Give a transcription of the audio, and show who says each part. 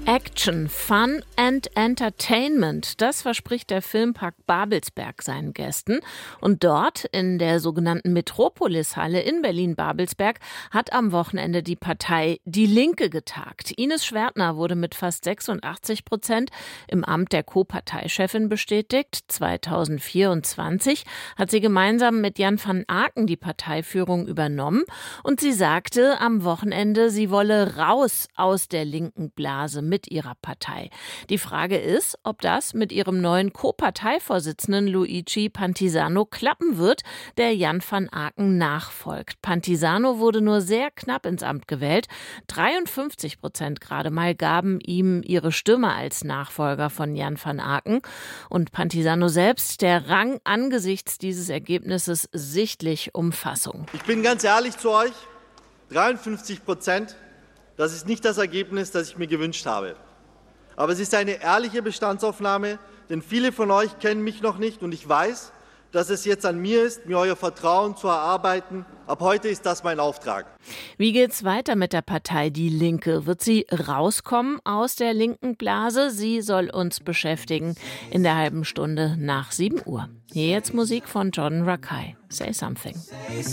Speaker 1: Action, Fun and Entertainment, das verspricht der Filmpark Babelsberg seinen Gästen. Und dort, in der sogenannten Metropolis-Halle in Berlin-Babelsberg, hat am Wochenende die Partei Die Linke getagt. Ines Schwertner wurde mit fast 86% im Amt der Co-Parteichefin bestätigt. 2024 hat sie gemeinsam mit Jan van Aken die Parteiführung übernommen. Und sie sagte am Wochenende, sie wolle raus aus der linken Blase mit ihrer Partei. Die Frage ist, ob das mit ihrem neuen Co-Parteivorsitzenden Luigi Pantisano klappen wird, der Jan van Aken nachfolgt. Pantisano wurde nur sehr knapp ins Amt gewählt. 53% gerade mal gaben ihm ihre Stimme als Nachfolger von Jan van Aken. Und Pantisano selbst, der rang angesichts dieses Ergebnisses sichtlich um Fassung.
Speaker 2: Ich bin ganz ehrlich zu euch, 53%. Das ist nicht das Ergebnis, das ich mir gewünscht habe. Aber es ist eine ehrliche Bestandsaufnahme, denn viele von euch kennen mich noch nicht und ich weiß, dass es jetzt an mir ist, mir euer Vertrauen zu erarbeiten. Ab heute ist das mein Auftrag.
Speaker 1: Wie geht's weiter mit der Partei Die Linke? Wird sie rauskommen aus der linken Blase? Sie soll uns beschäftigen in der halben Stunde nach 7 Uhr. Hier jetzt Musik von Jordan Rakei. Say Something.